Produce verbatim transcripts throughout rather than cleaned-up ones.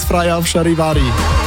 frei auf Charivari.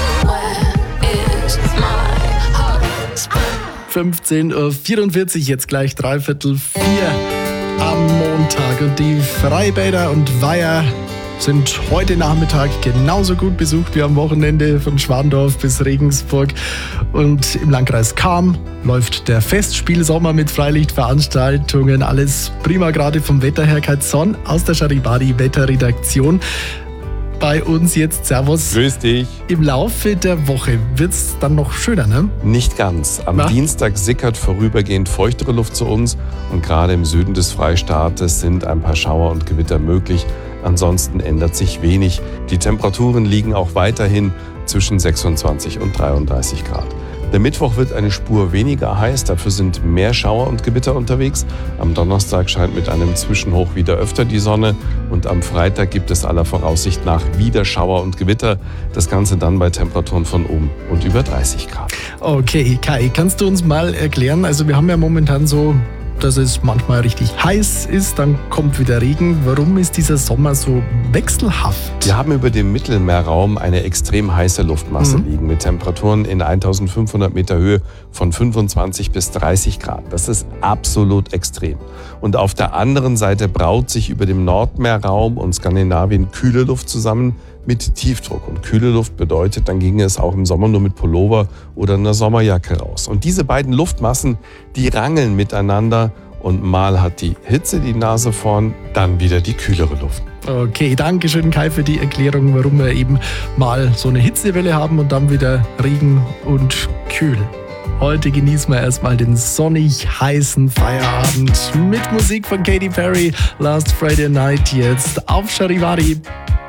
fünfzehn Uhr vierundvierzig, jetzt gleich dreiviertel vier am Montag. Und die Freibäder und Weiher sind heute Nachmittag genauso gut besucht wie am Wochenende von Schwandorf bis Regensburg. Und im Landkreis Cham läuft der Festspielsommer mit Freilichtveranstaltungen. Alles prima, gerade vom Wetter her. Kai Zorn aus der Charivari Wetterredaktion. Bei uns jetzt, servus. Grüß dich. Im Laufe der Woche wird es dann noch schöner, ne? Nicht ganz. Am Na? Dienstag sickert vorübergehend feuchtere Luft zu uns und gerade im Süden des Freistaates sind ein paar Schauer und Gewitter möglich. Ansonsten ändert sich wenig. Die Temperaturen liegen auch weiterhin zwischen sechsundzwanzig und dreiunddreißig Grad. Der Mittwoch wird eine Spur weniger heiß, dafür sind mehr Schauer und Gewitter unterwegs. Am Donnerstag scheint mit einem Zwischenhoch wieder öfter die Sonne und am Freitag gibt es aller Voraussicht nach wieder Schauer und Gewitter. Das Ganze dann bei Temperaturen von um und über dreißig Grad. Okay, Kai, kannst du uns mal erklären, also wir haben ja momentan so, dass es manchmal richtig heiß ist, dann kommt wieder Regen. Warum ist dieser Sommer so wechselhaft? Wir haben über dem Mittelmeerraum eine extrem heiße Luftmasse Mhm. liegen mit Temperaturen in eintausendfünfhundert Meter Höhe von fünfundzwanzig bis dreißig Grad. Das ist absolut extrem. Und auf der anderen Seite braut sich über dem Nordmeerraum und Skandinavien kühle Luft zusammen mit Tiefdruck. Und kühle Luft bedeutet, dann ginge es auch im Sommer nur mit Pullover oder einer Sommerjacke raus. Und diese beiden Luftmassen, die rangeln miteinander und mal hat die Hitze die Nase vorn, dann wieder die kühlere Luft. Okay, danke schön, Kai, für die Erklärung, warum wir eben mal so eine Hitzewelle haben und dann wieder Regen und kühl. Heute genießen wir erstmal den sonnig heißen Feierabend mit Musik von Katy Perry. Last Friday Night jetzt auf Charivari.